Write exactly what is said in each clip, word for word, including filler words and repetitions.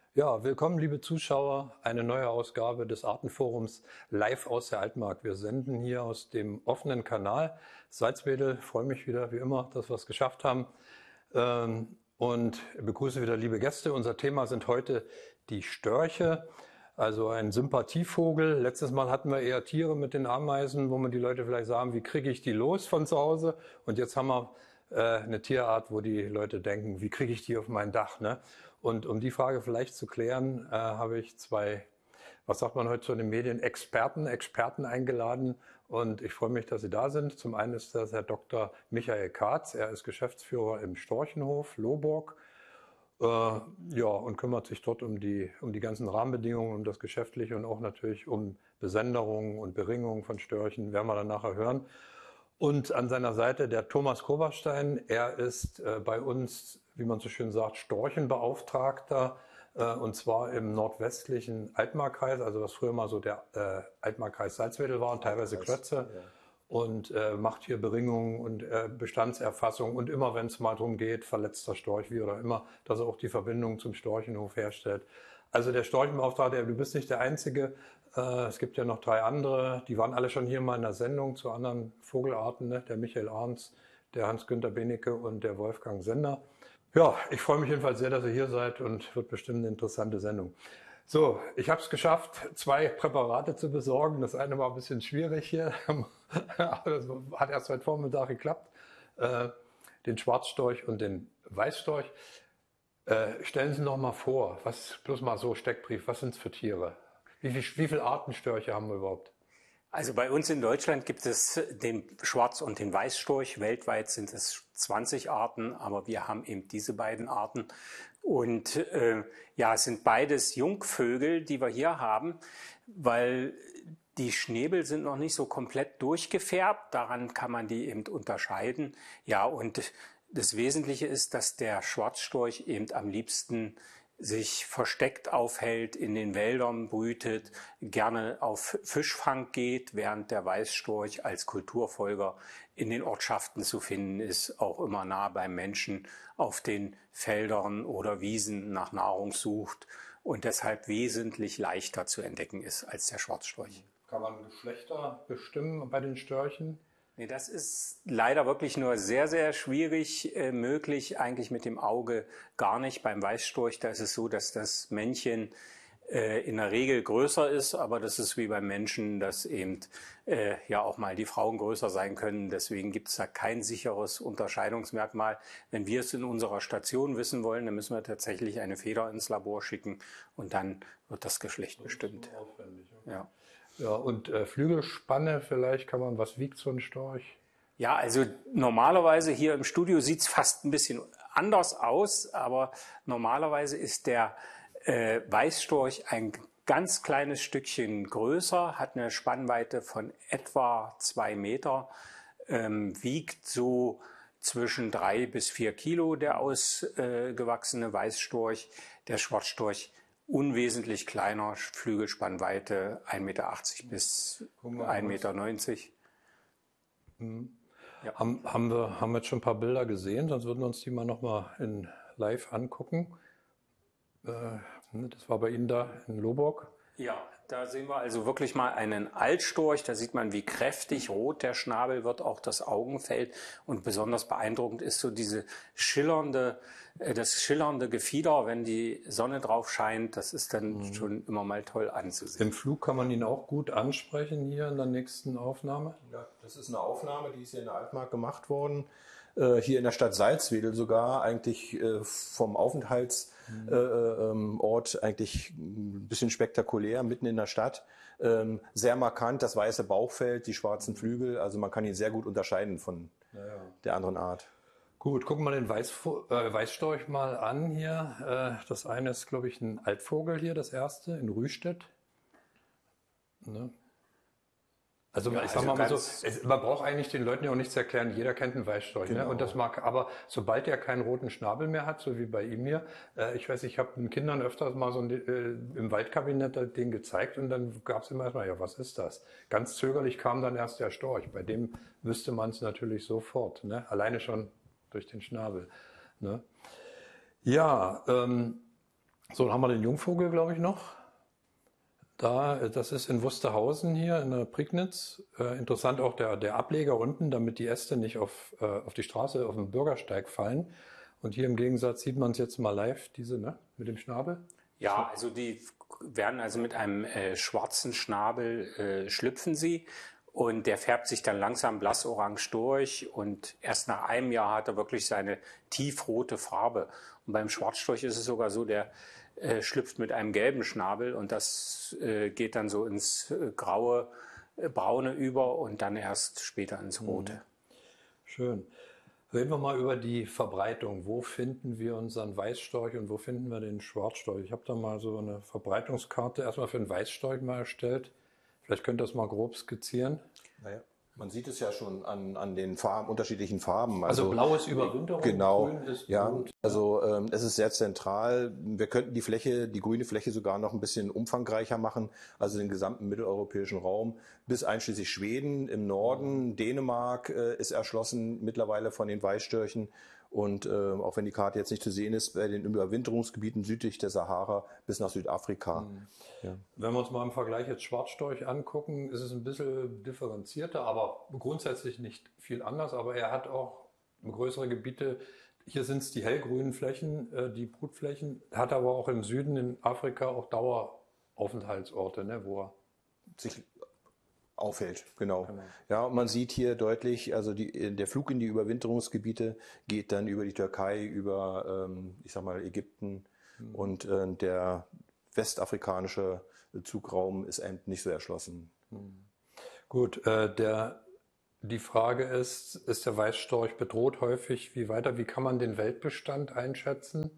Ja, willkommen, liebe Zuschauer. Eine neue Ausgabe des Artenforums live aus der Altmark. Wir senden hier aus dem offenen Kanal Salzwedel. Ich freue mich wieder, wie immer, dass wir es geschafft haben. Und begrüße wieder liebe Gäste. Unser Thema sind heute die Störche, also ein Sympathievogel. Letztes Mal hatten wir eher Tiere mit den Ameisen, wo man die Leute vielleicht sagen, wie kriege ich die los von zu Hause? Und jetzt haben wir eine Tierart, wo die Leute denken, wie kriege ich die auf mein Dach? Ne? Und um die Frage vielleicht zu klären, äh, habe ich zwei, was sagt man heute zu den Medien, Experten, Experten eingeladen. Und ich freue mich, dass Sie da sind. Zum einen ist das Herr Doktor Michael Katz. Er ist Geschäftsführer im Storchenhof Lohburg. Äh, ja, und kümmert sich dort um die, um die ganzen Rahmenbedingungen, um das Geschäftliche und auch natürlich um Besenderungen und Beringungen von Störchen. Werden wir dann nachher hören. Und an seiner Seite der Thomas Koberstein. Er ist äh, bei uns, wie man so schön sagt, Storchenbeauftragter, äh, und zwar im nordwestlichen Altmarkkreis, also was früher mal so der äh, Altmarkkreis Salzwedel war und teilweise Klötze. Ja. Und äh, macht hier Beringungen und äh, Bestandserfassung. Und immer, wenn es mal darum geht, verletzter Storch, wie oder immer, dass er auch die Verbindung zum Storchenhof herstellt. Also der Storchenbeauftragte, du bist nicht der Einzige. Es gibt ja noch drei andere, die waren alle schon hier mal in der Sendung zu anderen Vogelarten, ne? Der Michael Arns, der Hans-Günther Benecke und der Wolfgang Sender. Ja, ich freue mich jedenfalls sehr, dass ihr hier seid und wird bestimmt eine interessante Sendung. So, ich habe es geschafft, zwei Präparate zu besorgen. Das eine war ein bisschen schwierig hier, aber das hat erst heute Vormittag geklappt. Den Schwarzstorch und den Weißstorch. Stellen Sie noch mal vor, was, bloß mal so Steckbrief, was sind es für Tiere? Wie, viel, wie viele Artenstörche haben wir überhaupt? Also bei uns in Deutschland gibt es den Schwarz- und den Weißstorch. Weltweit sind es zwanzig Arten, aber wir haben eben diese beiden Arten. Und äh, ja, es sind beides Jungvögel, die wir hier haben, weil die Schnäbel sind noch nicht so komplett durchgefärbt. Daran kann man die eben unterscheiden. Ja, und das Wesentliche ist, dass der Schwarzstorch eben am liebsten sich versteckt aufhält, in den Wäldern brütet, gerne auf Fischfang geht, während der Weißstorch als Kulturfolger in den Ortschaften zu finden ist, auch immer nah beim Menschen auf den Feldern oder Wiesen nach Nahrung sucht und deshalb wesentlich leichter zu entdecken ist als der Schwarzstorch. Kann man Geschlechter bestimmen bei den Störchen? Nee, das ist leider wirklich nur sehr, sehr schwierig äh, möglich, eigentlich mit dem Auge gar nicht. Beim Weißstorch, da ist es so, dass das Männchen äh, in der Regel größer ist, aber das ist wie beim Menschen, dass eben äh, ja auch mal die Frauen größer sein können. Deswegen gibt es da kein sicheres Unterscheidungsmerkmal. Wenn wir es in unserer Station wissen wollen, dann müssen wir tatsächlich eine Feder ins Labor schicken und dann wird das Geschlecht bestimmt. Aufwendig, okay. Ja. Ja, und äh, Flügelspanne, vielleicht kann man, was wiegt so ein Storch? Ja, also normalerweise hier im Studio sieht's fast ein bisschen anders aus, aber normalerweise ist der äh, Weißstorch ein ganz kleines Stückchen größer, hat eine Spannweite von etwa zwei Meter, ähm, wiegt so zwischen drei bis vier Kilo der ausgewachsene Weißstorch, der Schwarzstorch unwesentlich kleiner, Flügelspannweite ein Meter achtzig bis ein Meter neunzig. Mhm. Ja. Haben, haben, wir, haben wir jetzt schon ein paar Bilder gesehen, sonst würden wir uns die mal nochmal in live angucken. Äh, das war bei Ihnen da in Lohburg. Ja, da sehen wir also wirklich mal einen Altstorch. Da sieht man, wie kräftig rot der Schnabel wird, auch das Augenfeld. Und besonders beeindruckend ist so diese schillernde, das schillernde Gefieder, wenn die Sonne drauf scheint. Das ist dann mhm. schon immer mal toll anzusehen. Im Flug kann man ihn auch gut ansprechen hier in der nächsten Aufnahme. Ja, das ist eine Aufnahme, die ist hier in der Altmark gemacht worden. Äh, hier in der Stadt Salzwedel sogar, eigentlich äh, vom Aufenthaltsort mhm. äh, eigentlich ein bisschen spektakulär, mitten in der Stadt. Ähm, sehr markant, das weiße Bauchfeld, die schwarzen Flügel, also man kann ihn sehr gut unterscheiden von ja, ja. der anderen Art. Gut, gucken wir den Weiß, äh, Weißstorch mal an hier. Äh, das eine ist, glaube ich, ein Altvogel hier, das erste, in Rüstedt. Ne? Also, ja, ich sag also mal so, es, man braucht eigentlich den Leuten ja auch nichts erklären. Jeder kennt einen Weißstorch, genau. Ne? Und das mag, aber sobald er keinen roten Schnabel mehr hat, so wie bei ihm hier, äh, ich weiß, ich habe den Kindern öfters mal so ein, äh, im Waldkabinett den gezeigt und dann gab es immer erstmal, ja, was ist das? Ganz zögerlich kam dann erst der Storch. Bei dem wüsste man es natürlich sofort, ne? Alleine schon durch den Schnabel. Ne? Ja, ähm, So, dann haben wir den Jungvogel, glaube ich, noch. Da, das ist in Wusterhausen hier in der Prignitz. Äh, interessant auch der, der Ableger unten, damit die Äste nicht auf, äh, auf die Straße, auf den Bürgersteig fallen. Und hier im Gegensatz sieht man es jetzt mal live, diese, ne, mit dem Schnabel. Ja, also die werden also mit einem äh, schwarzen Schnabel äh, schlüpfen sie und der färbt sich dann langsam blassorange durch und erst nach einem Jahr hat er wirklich seine tiefrote Farbe. Und beim Schwarzstorch ist es sogar so, der äh, schlüpft mit einem gelben Schnabel und das äh, geht dann so ins äh, graue, äh, braune über und dann erst später ins rote. Schön. Reden wir mal über die Verbreitung. Wo finden wir unseren Weißstorch und wo finden wir den Schwarzstorch? Ich habe da mal so eine Verbreitungskarte erstmal für den Weißstorch mal erstellt. Vielleicht könnt ihr das mal grob skizzieren. Naja, man sieht es ja schon an, an den Farben, unterschiedlichen Farben. Also, also blau ist Überwinterung, genau, grün ist ja, Blut. Also ähm, es ist sehr zentral. Wir könnten die Fläche, die grüne Fläche sogar noch ein bisschen umfangreicher machen, also den gesamten mitteleuropäischen Raum bis einschließlich Schweden im Norden. Dänemark äh, ist erschlossen mittlerweile von den Weißstörchen. Und äh, auch wenn die Karte jetzt nicht zu sehen ist, bei den Überwinterungsgebieten südlich der Sahara bis nach Südafrika. Mhm. Ja. Wenn wir uns mal im Vergleich jetzt Schwarzstorch angucken, ist es ein bisschen differenzierter, aber grundsätzlich nicht viel anders. Aber er hat auch größere Gebiete. Hier sind es die hellgrünen Flächen, äh, die Brutflächen. Hat aber auch im Süden in Afrika auch Daueraufenthaltsorte, ne, wo er sich auffällt, genau. Genau. Ja, und man sieht hier deutlich, also die, der Flug in die Überwinterungsgebiete geht dann über die Türkei, über, ähm, ich sag mal, Ägypten mhm. und äh, der westafrikanische Zugraum ist eben nicht so erschlossen. Mhm. Gut, äh, der, die Frage ist, ist der Weißstorch bedroht häufig? Wie weiter? Wie kann man den Weltbestand einschätzen?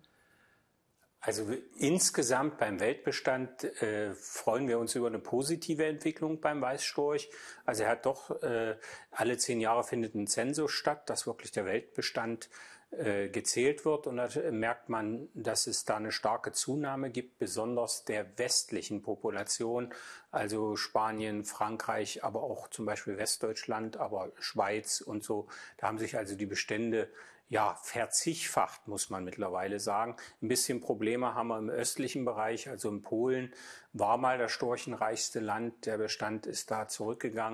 Also insgesamt beim Weltbestand äh, freuen wir uns über eine positive Entwicklung beim Weißstorch. Also er hat doch, äh, alle zehn Jahre findet ein Zensus statt, dass wirklich der Weltbestand äh, gezählt wird. Und da merkt man, dass es da eine starke Zunahme gibt, besonders der westlichen Population, also Spanien, Frankreich, aber auch zum Beispiel Westdeutschland, aber Schweiz und so. Da haben sich also die Bestände ja, verzigfacht, muss man mittlerweile sagen. Ein bisschen Probleme haben wir im östlichen Bereich, also in Polen war mal das storchenreichste Land. Der Bestand ist da zurückgegangen.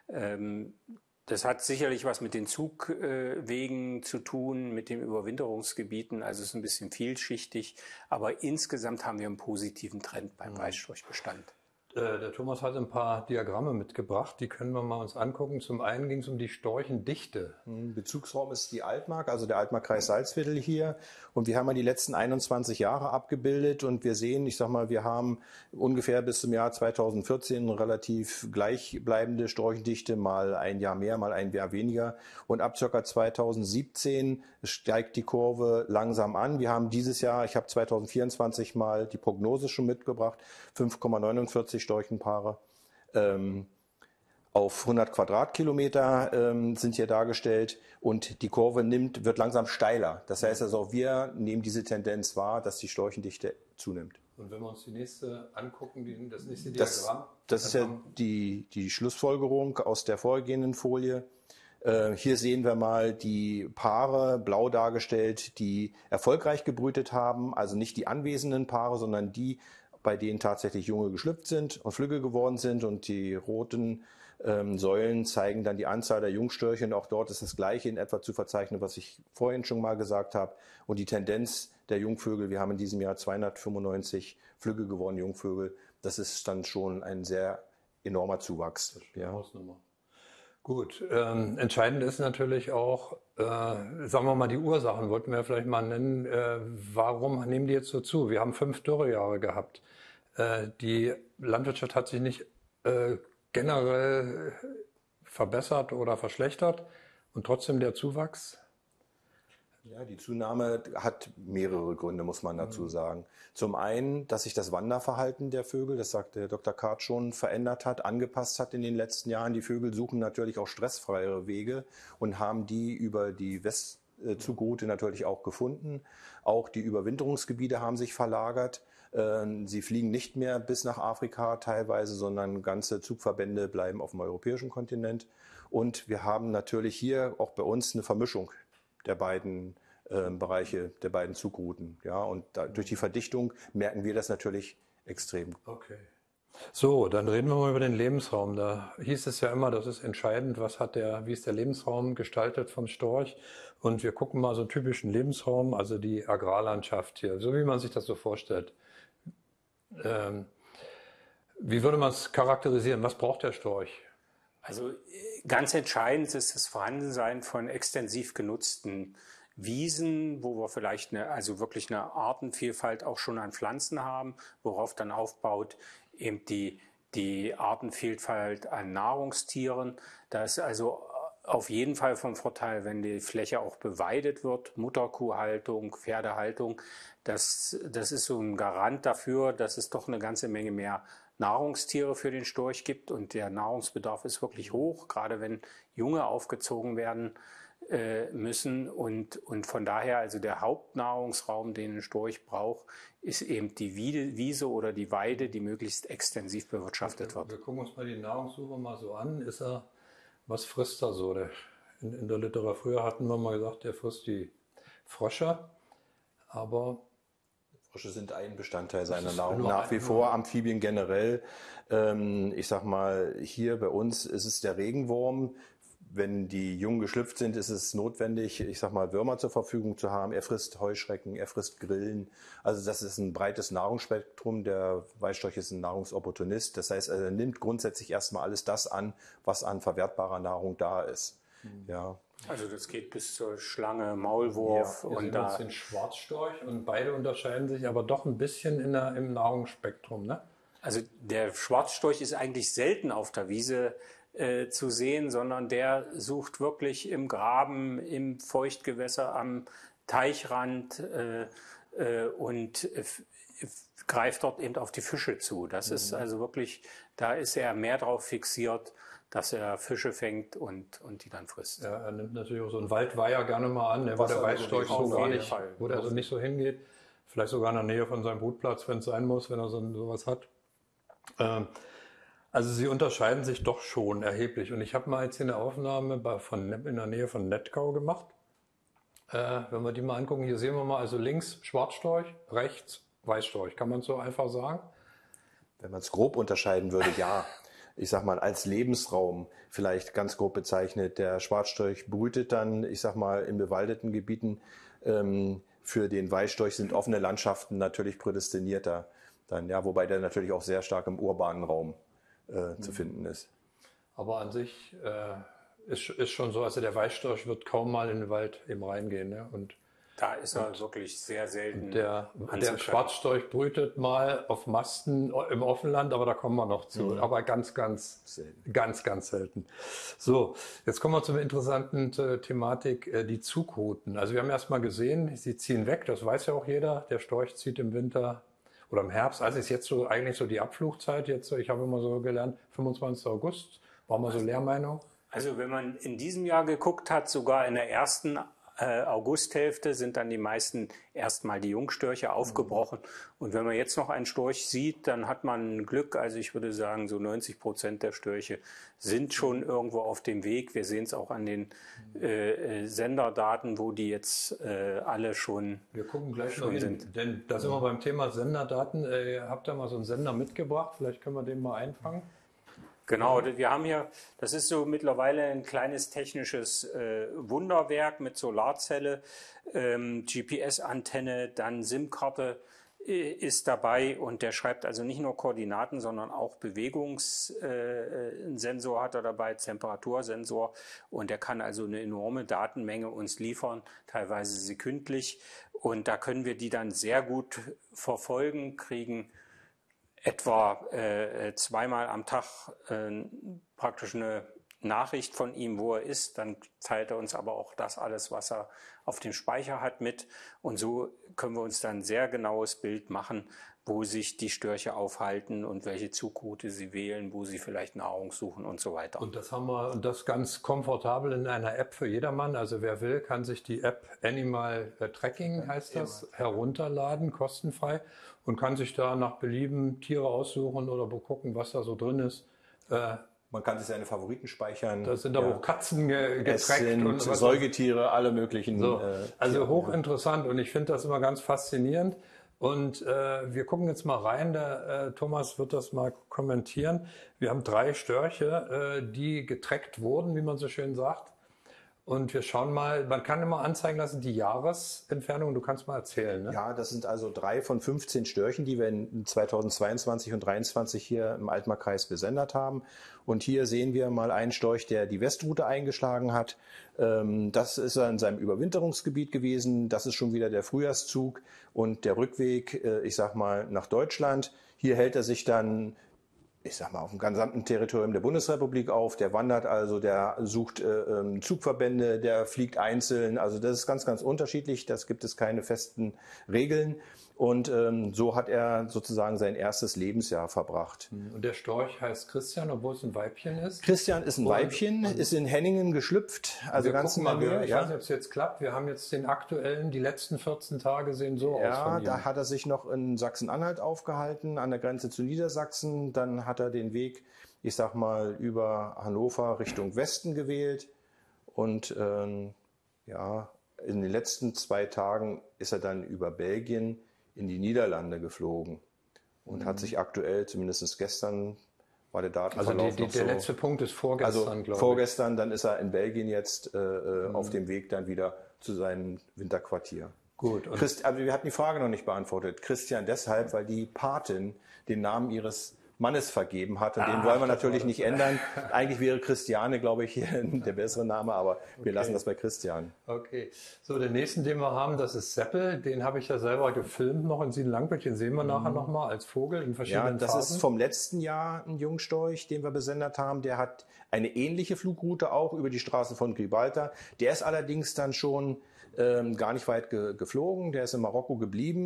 Das hat sicherlich was mit den Zugwegen zu tun, mit den Überwinterungsgebieten. Also es ist ein bisschen vielschichtig. Aber insgesamt haben wir einen positiven Trend beim Weißstorchbestand. Der Thomas hat ein paar Diagramme mitgebracht, die können wir mal uns angucken. Zum einen ging es um die Storchendichte. Bezugsraum ist die Altmark, also der Altmarkkreis Salzwedel hier. Und wir haben ja die letzten einundzwanzig Jahre abgebildet und wir sehen, ich sag mal, wir haben ungefähr bis zum Jahr zweitausendvierzehn eine relativ gleichbleibende Storchendichte, mal ein Jahr mehr, mal ein Jahr weniger. Und ab ca. zweitausendsiebzehn steigt die Kurve langsam an. Wir haben dieses Jahr, ich habe zweitausendvierundzwanzig mal die Prognose schon mitgebracht, fünf Komma neunundvierzig Storchenpaare ähm, auf hundert Quadratkilometer ähm, sind hier dargestellt und die Kurve nimmt, wird langsam steiler. Das heißt also, auch wir nehmen diese Tendenz wahr, dass die Storchendichte zunimmt. Und wenn wir uns die nächste angucken, die, das nächste Diagramm. Das, das ist ja die, die Schlussfolgerung aus der vorhergehenden Folie. Äh, hier sehen wir mal die Paare, blau dargestellt, die erfolgreich gebrütet haben, also nicht die anwesenden Paare, sondern die, bei denen tatsächlich Junge geschlüpft sind und Flügge geworden sind, und die roten ähm, Säulen zeigen dann die Anzahl der Jungstörche, und auch dort ist das Gleiche in etwa zu verzeichnen, was ich vorhin schon mal gesagt habe. Und die Tendenz der Jungvögel, wir haben in diesem Jahr zweihundertfünfundneunzig Flügge gewordene Jungvögel, das ist dann schon ein sehr enormer Zuwachs. Ja. Hausnummer. Gut, ähm, entscheidend ist natürlich auch, äh, sagen wir mal, die Ursachen wollten wir vielleicht mal nennen. Äh, warum nehmen die jetzt so zu? Wir haben fünf Dürrejahre gehabt. Äh, die Landwirtschaft hat sich nicht äh, generell verbessert oder verschlechtert und trotzdem der Zuwachs. Ja, die Zunahme hat mehrere Gründe, muss man dazu sagen. Zum einen, dass sich das Wanderverhalten der Vögel, das sagt der Doktor Kart schon, verändert hat, angepasst hat in den letzten Jahren. Die Vögel suchen natürlich auch stressfreiere Wege und haben die über die Westzugroute natürlich auch gefunden. Auch die Überwinterungsgebiete haben sich verlagert. Sie fliegen nicht mehr bis nach Afrika teilweise, sondern ganze Zugverbände bleiben auf dem europäischen Kontinent. Und wir haben natürlich hier auch bei uns eine Vermischung der beiden äh, Bereiche der beiden Zugrouten. Ja, und da, durch die Verdichtung merken wir das natürlich extrem. Okay. So, dann reden wir mal über den Lebensraum. Da hieß es ja immer, das ist entscheidend, was hat der, wie ist der Lebensraum gestaltet vom Storch? Und wir gucken mal so einen typischen Lebensraum, also die Agrarlandschaft hier, so wie man sich das so vorstellt. Ähm, wie würde man es charakterisieren? Was braucht der Storch? Also ganz entscheidend ist das Vorhandensein von extensiv genutzten Wiesen, wo wir vielleicht eine, also wirklich eine Artenvielfalt auch schon an Pflanzen haben, worauf dann aufbaut eben die, die Artenvielfalt an Nahrungstieren. Da ist also auf jeden Fall vom Vorteil, wenn die Fläche auch beweidet wird, Mutterkuhhaltung, Pferdehaltung. Das, das ist so ein Garant dafür, dass es doch eine ganze Menge mehr Nahrungstiere für den Storch gibt. Und der Nahrungsbedarf ist wirklich hoch, gerade wenn Junge aufgezogen werden äh, müssen. Und, und von daher, also der Hauptnahrungsraum, den ein Storch braucht, ist eben die Wiese oder die Weide, die möglichst extensiv bewirtschaftet wird. Wir gucken uns mal die Nahrungssuche mal so an. Ist er, was frisst er so? Der, in, in der Literatur früher hatten wir mal gesagt, der frisst die Frösche, aber Frösche sind ein Bestandteil seiner Nahrung. Nach wie vor Amphibien generell. Ähm, ich sag mal, hier bei uns ist es der Regenwurm. Wenn die Jungen geschlüpft sind, ist es notwendig, ich sag mal, Würmer zur Verfügung zu haben. Er frisst Heuschrecken, er frisst Grillen. Also das ist ein breites Nahrungsspektrum. Der Weißstorch ist ein Nahrungsopportunist. Das heißt, er nimmt grundsätzlich erstmal alles das an, was an verwertbarer Nahrung da ist. Mhm. Ja. Also das geht bis zur Schlange, Maulwurf. Ja, wir und sehen da uns den Schwarzstorch und beide unterscheiden sich aber doch ein bisschen in der, im Nahrungsspektrum, ne? Also der Schwarzstorch ist eigentlich selten auf der Wiese äh, zu sehen, sondern der sucht wirklich im Graben, im Feuchtgewässer, am Teichrand äh, äh, und äh, greift dort eben auf die Fische zu. Das mhm. ist also wirklich, da ist er mehr drauf fixiert, dass er Fische fängt und, und die dann frisst. Ja, er nimmt natürlich auch so einen Waldweiher gerne mal an, wo der Weißstorch so gar nicht, Fall. wo der also nicht so hingeht. Vielleicht sogar in der Nähe von seinem Brutplatz, wenn es sein muss, wenn er so sowas hat. Ähm, also sie unterscheiden sich doch schon erheblich. Und ich habe mal jetzt hier eine Aufnahme bei, von, in der Nähe von Nettgau gemacht. Äh, wenn wir die mal angucken, hier sehen wir mal also links Schwarzstorch, rechts Weißstorch. Kann man es so einfach sagen? Wenn man es grob unterscheiden würde, ja. Ich sag mal, als Lebensraum vielleicht ganz grob bezeichnet. Der Schwarzstorch brütet dann, ich sag mal, in bewaldeten Gebieten. Ähm, für den Weißstorch sind offene Landschaften natürlich prädestinierter. Dann, ja, wobei der natürlich auch sehr stark im urbanen Raum äh, mhm. zu finden ist. Aber an sich äh, ist, ist schon so, also der Weißstorch wird kaum mal in den Wald eben reingehen. Ne? Und da ist er wirklich sehr selten. Der, der Schwarzstorch brütet mal auf Masten im Offenland, aber da kommen wir noch zu. Mhm. Aber ganz, ganz selten. Ganz, ganz selten. So, jetzt kommen wir zur interessanten Thematik, die Zugrouten. Also wir haben erst mal gesehen, sie ziehen weg, das weiß ja auch jeder. Der Storch zieht im Winter oder im Herbst. Also ist jetzt so eigentlich so die Abflugzeit. Jetzt, ich habe immer so gelernt, fünfundzwanzigster August. War mal so Lehrmeinung. Also wenn man in diesem Jahr geguckt hat, sogar in der ersten Augusthälfte sind dann die meisten erstmal die Jungstörche aufgebrochen. Und wenn man jetzt noch einen Storch sieht, dann hat man Glück. Also ich würde sagen, so neunzig Prozent der Störche sind schon irgendwo auf dem Weg. Wir sehen es auch an den äh, Senderdaten, wo die jetzt äh, alle schon Wir gucken gleich schon noch hin, sind. Denn da sind wir beim Thema Senderdaten. Äh, habt ihr mal so einen Sender mitgebracht? Vielleicht können wir den mal einfangen. Genau, wir haben hier, das ist so mittlerweile ein kleines technisches äh, Wunderwerk mit Solarzelle, ähm, G P S-Antenne, dann SIM-Karte äh, ist dabei und der schreibt also nicht nur Koordinaten, sondern auch Bewegungssensor äh, hat er dabei, Temperatursensor und der kann also eine enorme Datenmenge uns liefern, teilweise sekündlich und da können wir die dann sehr gut verfolgen, kriegen etwa äh, zweimal am Tag äh, praktisch eine Nachricht von ihm, wo er ist. Dann teilt er uns aber auch das alles, was er auf dem Speicher hat, mit. Und so können wir uns dann ein sehr genaues Bild machen, wo sich die Störche aufhalten und welche Zugroute sie wählen, wo sie vielleicht Nahrung suchen und so weiter. Und das haben wir, und das ganz komfortabel in einer App für jedermann. Also wer will, kann sich die App Animal Tracking, heißt das, herunterladen, kostenfrei, und kann sich da nach Belieben Tiere aussuchen oder gucken, was da so drin ist. Äh, Man kann sich seine Favoriten speichern. Da sind aber ja. auch Katzen ge Es getrackt sind und was Säugetiere, alle möglichen. so. Äh, Also hochinteressant und ich finde das immer ganz faszinierend. Und äh, wir gucken jetzt mal rein, der äh, Thomas wird das mal kommentieren. Wir haben drei Störche, äh, die getrackt wurden, wie man so schön sagt. Und wir schauen mal, man kann immer anzeigen lassen, die Jahresentfernung, du kannst mal erzählen. Ne? Ja, das sind also drei von fünfzehn Störchen, die wir in zweitausendzweiundzwanzig und zweitausenddreiundzwanzig hier im Altmarkkreis besendet haben. Und hier sehen wir mal einen Storch, der die Westroute eingeschlagen hat. Das ist er in seinem Überwinterungsgebiet gewesen. Das ist schon wieder der Frühjahrszug und der Rückweg, ich sag mal, nach Deutschland. Hier hält er sich dann, ich sag mal, auf dem gesamten Territorium der Bundesrepublik auf. Der wandert also, der sucht äh, Zugverbände, der fliegt einzeln. Also das ist ganz, ganz unterschiedlich. Das gibt es keine festen Regeln. Und ähm, so hat er sozusagen sein erstes Lebensjahr verbracht. Und der Storch heißt Christian, obwohl es ein Weibchen ist? Christian ist ein Weibchen, ist in Henningen geschlüpft. Also wir ganz in der mal, Nähe. Ich Ja. weiß nicht, ob es jetzt klappt. Wir haben jetzt den aktuellen, die letzten vierzehn Tage sehen so aus Ja, von ihm. da hat er sich noch in Sachsen-Anhalt aufgehalten, an der Grenze zu Niedersachsen. Dann hat er den Weg, ich sag mal, über Hannover Richtung Westen gewählt. Und ähm, ja, in den letzten zwei Tagen ist er dann über Belgien in die Niederlande geflogen und mhm. hat sich aktuell, zumindest gestern, war der Datenverlauf also die, die, noch der so, letzte Punkt ist vorgestern, also glaube ich. Vorgestern, dann ist er in Belgien jetzt äh, mhm. auf dem Weg dann wieder zu seinem Winterquartier. Gut. Und Christ, aber wir hatten die Frage noch nicht beantwortet. Christian deshalb, weil die Patin den Namen ihres Mannes vergeben hat. Und ah, den wollen wir natürlich nicht ändern. Eigentlich wäre Christiane, glaube ich, hier der bessere Name, aber wir okay. lassen das bei Christian. Okay. So, den nächsten, den wir haben, das ist Seppel. Den habe ich ja selber gefilmt noch in Siebenlangbütt. Den sehen wir mhm. nachher nochmal als Vogel in verschiedenen Ja, das Phasen. ist vom letzten Jahr ein Jungstorch, den wir besendet haben. Der hat eine ähnliche Flugroute auch über die Straße von Gibraltar. Der ist allerdings dann schon ähm, gar nicht weit ge geflogen. Der ist in Marokko geblieben.